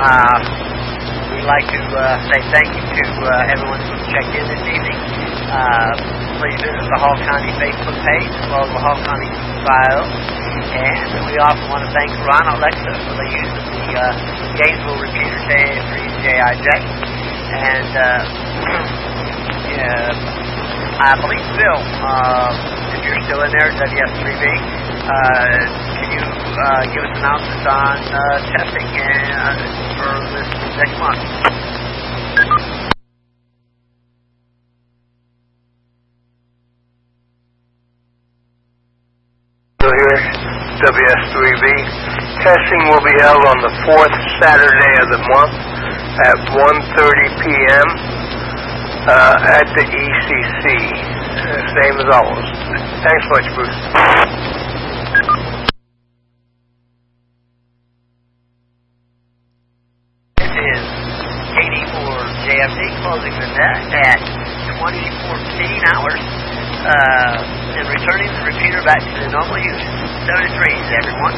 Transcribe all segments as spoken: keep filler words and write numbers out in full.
Uh, we'd like to uh, say thank you to uh, everyone who checked in this evening. Uh, please visit the Hall County Facebook page as well as the Hall County bio. And we also want to thank Ron Alexa for the use of the uh, Gainesville repeater J A three J I J. And uh, yeah, I believe Bill, uh, if you're still in there, W S three B, uh, can you uh, give us announcements on uh, testing and, uh, for this next month? Here, W S three B. Testing will be held on the fourth Saturday of the month at one thirty p.m. Uh, at the E C C. Uh, same as always. Thanks much, Bruce. This is Katie for J F D closing the net at twenty fourteen hours. Uh, and returning the repeater back to the normal use. seventy-three, everyone.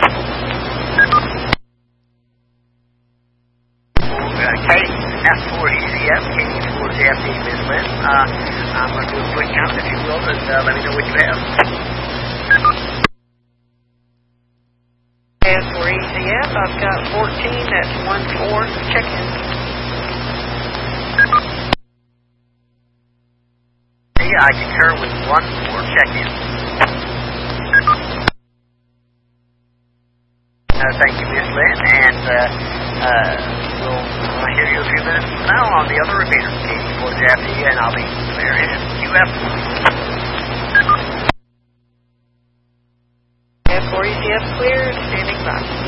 Uh, Kate, F four E C F, Katie for J F D, Miss Lynn. Uh, I'm going to do a quick count, if you will, and uh, let me know what you have. F four E C F, I've got fourteen, that's one four, check-in. Yeah, I concur with one for check-in. Uh, thank you, Miss Lynn, and uh, uh, we'll uh, hear you a few minutes from now on the other repeater, Katie for J F D, and I'll be clear in Q F. F four E C F cleared, standing by.